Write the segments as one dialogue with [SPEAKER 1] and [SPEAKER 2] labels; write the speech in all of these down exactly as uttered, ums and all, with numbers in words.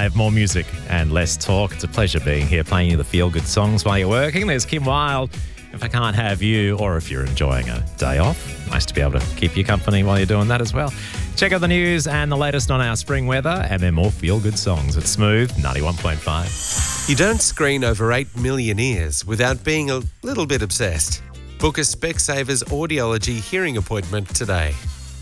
[SPEAKER 1] five, more music and less talk. It's a pleasure being here, playing you the feel-good songs while you're working. There's Kim Wilde, If I Can't Have You, or if you're enjoying a day off. Nice to be able to keep you company while you're doing that as well. Check out the news and the latest on our spring weather and then more feel-good songs at Smooth ninety-one point five.
[SPEAKER 2] You don't screen over eight million ears without being a little bit obsessed. Book a Specsavers audiology hearing appointment today.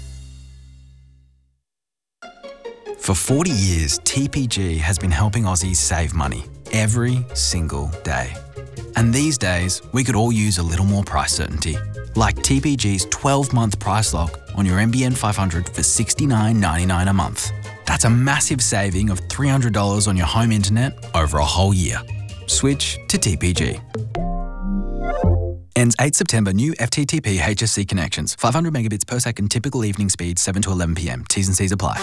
[SPEAKER 3] For forty years, T P G has been helping Aussies save money every single day. And these days, we could all use a little more price certainty, like T P G's twelve-month price lock on your N B N five hundred for sixty-nine ninety-nine a month. That's a massive saving of three hundred dollars on your home internet over a whole year. Switch to T P G. Ends eighth September. New F T T P H S C connections. five hundred megabits per second. Typical evening speed seven to eleven p m. T's and C's apply.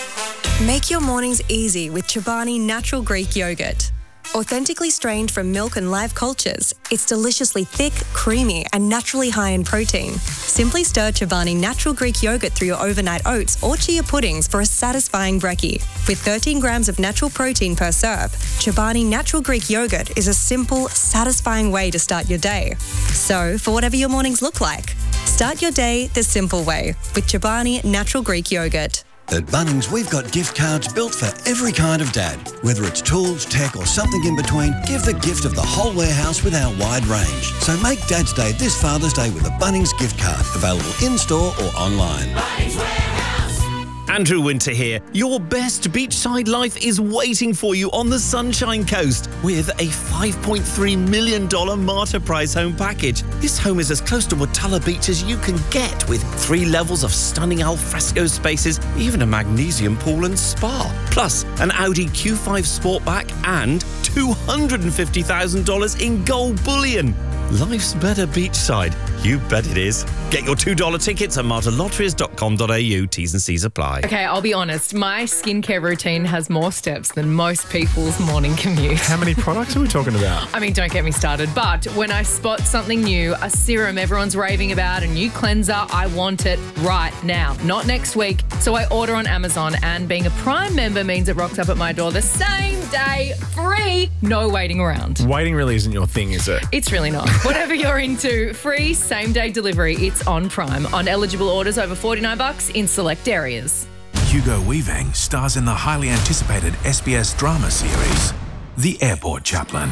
[SPEAKER 4] Make your mornings easy with Chobani Natural Greek Yogurt. Authentically strained from milk and live cultures, it's deliciously thick, creamy, and naturally high in protein. Simply stir Chobani Natural Greek Yogurt through your overnight oats or chia puddings for a satisfying brekkie. With thirteen grams of natural protein per serve, Chobani Natural Greek Yogurt is a simple, satisfying way to start your day. So, for whatever your mornings look like, start your day the simple way with Chobani Natural Greek Yogurt.
[SPEAKER 5] At Bunnings, we've got gift cards built for every kind of dad. Whether it's tools, tech or something in between, give the gift of the whole warehouse with our wide range. So make Dad's Day this Father's Day with a Bunnings gift card. Available in-store or online.
[SPEAKER 6] Bunnings Warehouse.
[SPEAKER 7] Andrew Winter here. Your best beachside life is waiting for you on the Sunshine Coast with a five point three million dollars Martyr Prize home package. This home is as close to Watala Beach as you can get, with three levels of stunning alfresco spaces, even a magnesium pool and spa. Plus, an Audi Q five Sportback and two hundred fifty thousand dollars in gold bullion. Life's better beachside. You bet it is. Get your two dollar tickets at martyr lotteries dot com dot a u. T's and C's apply.
[SPEAKER 8] Okay, I'll be honest. My skincare routine has more steps than most people's morning commute.
[SPEAKER 9] How many products are we talking about?
[SPEAKER 8] I mean, don't get me started. But when I spot something new, a serum everyone's raving about, a new cleanser, I want it right now, not next week. So I order on Amazon, and being a Prime member means it rocks up at my door the same day, free, no waiting around.
[SPEAKER 9] Waiting really isn't your thing, is it?
[SPEAKER 8] It's really not. Whatever you're into, free same-day delivery. It's on Prime. On eligible orders over forty-nine bucks in select areas.
[SPEAKER 10] Hugo Weaving stars in the highly anticipated S B S drama series, The Airport Chaplain.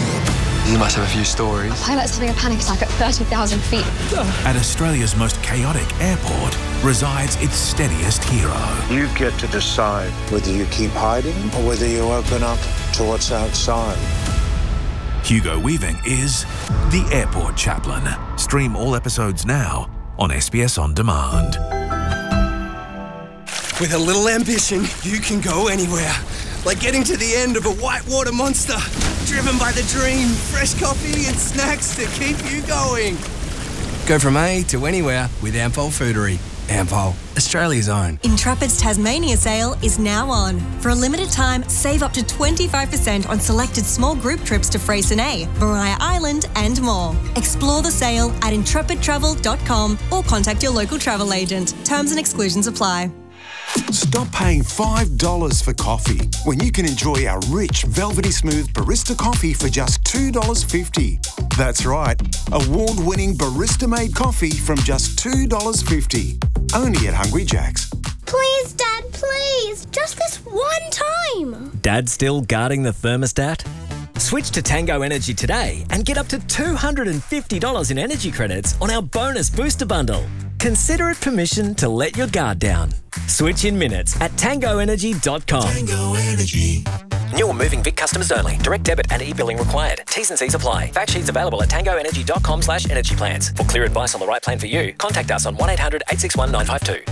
[SPEAKER 11] You must have a few stories.
[SPEAKER 12] Pilot's having a panic attack at thirty thousand feet.
[SPEAKER 10] At Australia's most chaotic airport resides its steadiest hero.
[SPEAKER 13] You get to decide whether you keep hiding or whether you open up to what's outside.
[SPEAKER 10] Hugo Weaving is The Airport Chaplain. Stream all episodes now on S B S On Demand.
[SPEAKER 14] With a little ambition, you can go anywhere. Like getting to the end of a whitewater monster. Driven by the dream, fresh coffee and snacks to keep you going. Go from A to anywhere with Ampol Foodery. Ampol, Australia's own.
[SPEAKER 4] Intrepid's Tasmania sale is now on. For a limited time, save up to twenty-five percent on selected small group trips to Freycinet, Maria Island and more. Explore the sale at intrepid travel dot com or contact your local travel agent. Terms and exclusions apply.
[SPEAKER 15] Stop paying five dollars for coffee when you can enjoy our rich, velvety smooth barista coffee for just two dollars fifty. That's right, award-winning barista-made coffee from just two dollars fifty. Only at Hungry Jack's.
[SPEAKER 16] Please, Dad, please. Just this one time.
[SPEAKER 17] Dad still guarding the thermostat? Switch to Tango Energy today and get up to two hundred fifty dollars in energy credits on our bonus booster bundle. Consider it permission to let your guard down. Switch in minutes at tango energy dot com.
[SPEAKER 10] Tango Energy.
[SPEAKER 17] New or moving Vic customers only. Direct debit and e-billing required. T's and C's apply. Fact sheets available at tango energy dot com slash energy plans. For clear advice on the right plan for you, contact us on one eight hundred eight six one nine five two.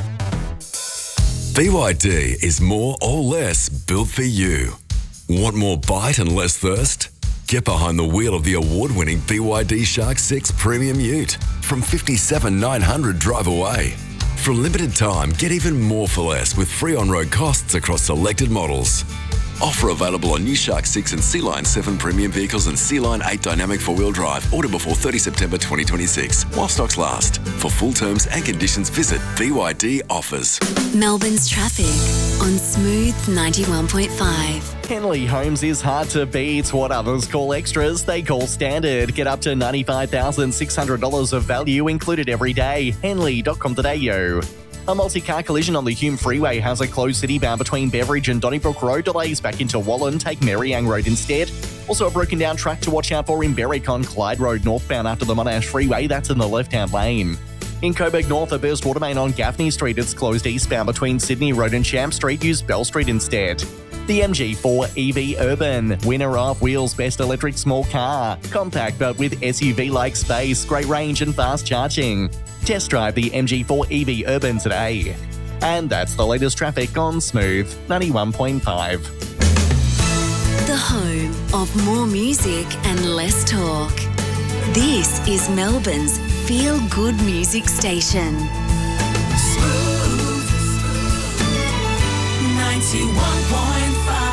[SPEAKER 18] B Y D is more or less built for you. Want more bite and less thirst? Get behind the wheel of the award-winning B Y D Shark six Premium Ute from fifty-seven thousand nine hundred drive away. For a limited time, get even more for less with free on-road costs across selected models. Offer available on new Shark six and Sea Line seven premium vehicles and Sea Line eight dynamic four-wheel drive. Order before thirtieth September twenty twenty-six while stocks last. For full terms and conditions, visit B Y D Offers.
[SPEAKER 19] Melbourne's traffic on Smooth ninety-one point five.
[SPEAKER 6] Henley Homes is hard to beat. What others call extras, they call standard. Get up to ninety-five thousand six hundred dollars of value included every day. henley dot com dot a u. A multi-car collision on the Hume Freeway has a closed city bound between Beveridge and Donnybrook Road. Delays back into Wallen. Take Merriang Road instead. Also a broken down track to watch out for in Berwick on Clyde Road northbound after the Monash Freeway. That's in the left-hand lane. In Coburg North, a burst water main on Gaffney Street. It's closed eastbound between Sydney Road and Champ Street. Use Bell Street instead. The M G four E V Urban, winner of Wheels Best Electric Small Car. Compact but with S U V-like space, great range and fast charging. Test drive the M G four E V Urban today. And that's the latest traffic on Smooth ninety-one point five.
[SPEAKER 19] The home of more music and less talk. This is Melbourne's feel-good music station.
[SPEAKER 20] Smooth ninety-one point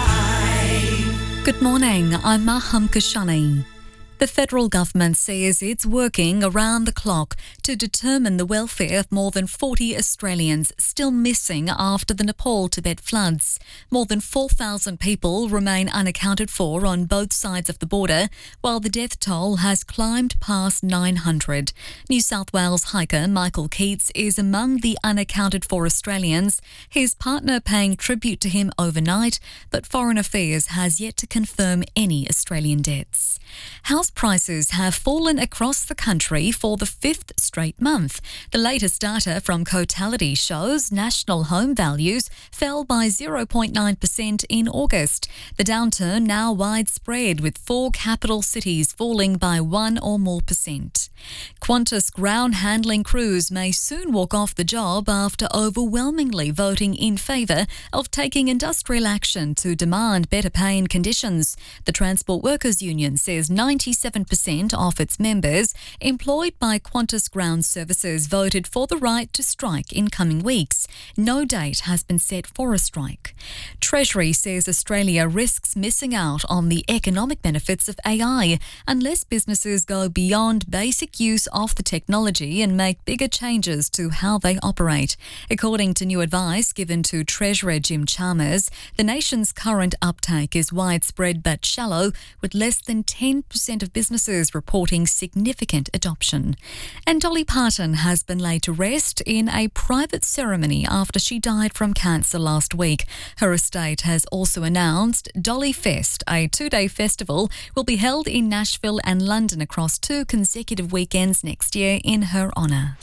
[SPEAKER 20] five.
[SPEAKER 21] Good morning, I'm Maham Kashani. The federal government says it's working around the clock to determine the welfare of more than forty Australians still missing after the Nepal-Tibet floods. More than four thousand people remain unaccounted for on both sides of the border, while the death toll has climbed past nine hundred. New South Wales hiker Michael Keats is among the unaccounted for Australians, his partner paying tribute to him overnight, but Foreign Affairs has yet to confirm any Australian deaths. House prices have fallen across the country for the fifth straight month. The latest data from Cotality shows national home values fell by zero point nine percent in August. The downturn now widespread, with four capital cities falling by one or more percent. Qantas ground handling crews may soon walk off the job after overwhelmingly voting in favour of taking industrial action to demand better pay and conditions. The Transport Workers Union says ninety-seven percent of its members employed by Qantas Ground Services voted for the right to strike in coming weeks. No date has been set for a strike. Treasury says Australia risks missing out on the economic benefits of A I unless businesses go beyond basic use of the technology and make bigger changes to how they operate. According to new advice given to Treasurer Jim Chalmers, the nation's current uptake is widespread but shallow, with less than ten percent of businesses reporting significant adoption. And Dolly Parton has been laid to rest in a private ceremony after she died from cancer last week. Her estate has also announced Dolly Fest, a two-day festival, will be held in Nashville and London across two consecutive weekends next year in her honour.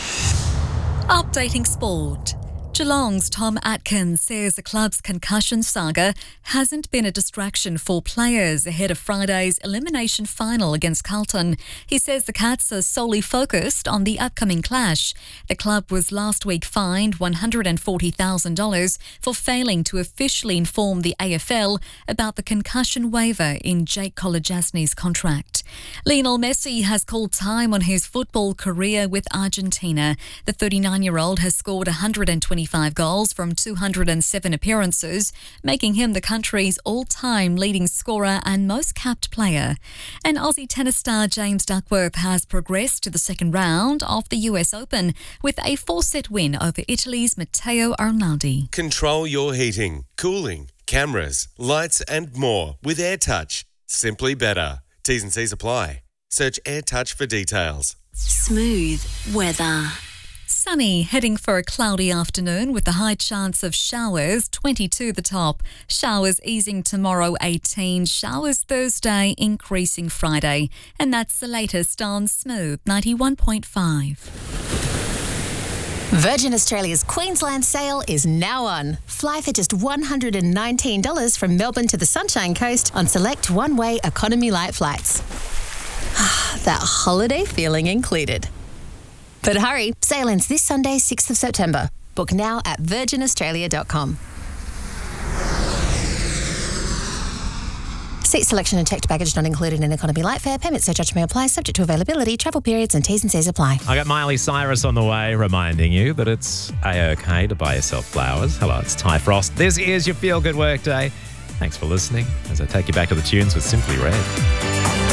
[SPEAKER 21] Updating sport. Geelong's Tom Atkins says the club's concussion saga hasn't been a distraction for players ahead of Friday's elimination final against Carlton. He says the Cats are solely focused on the upcoming clash. The club was last week fined one hundred forty thousand dollars for failing to officially inform the A F L about the concussion waiver in Jake Kolodjasny's contract. Lionel Messi has called time on his football career with Argentina. The thirty-nine-year-old has scored one hundred twenty-five goals from two hundred seven appearances, making him the country's all-time leading scorer and most capped player. And Aussie tennis star James Duckworth has progressed to the second round of the U S Open with a four-set win over Italy's Matteo Arnaldi.
[SPEAKER 2] Control your heating, cooling, cameras, lights and more with AirTouch. Simply better. T's and C's apply. Search AirTouch for details.
[SPEAKER 19] Smooth weather.
[SPEAKER 21] Sunny, heading for a cloudy afternoon with a high chance of showers, twenty-two the top. Showers easing tomorrow, eighteen. Showers Thursday, increasing Friday. And that's the latest on Smooth ninety-one point five.
[SPEAKER 22] Virgin Australia's Queensland sale is now on. Fly for just one hundred nineteen dollars from Melbourne to the Sunshine Coast on select one-way economy light flights. That holiday feeling included. But hurry, sale ends this Sunday, sixth of September. Book now at virgin australia dot com. Seat selection and checked baggage not included in economy light fare. Payment surcharge may apply, subject to availability, travel periods and T's and C's apply.
[SPEAKER 1] I got Miley Cyrus on the way, reminding you that it's A-OK to buy yourself flowers. Hello, it's Ty Frost. This is your Feel Good Workday. Thanks for listening as I take you back to the tunes with Simply Red.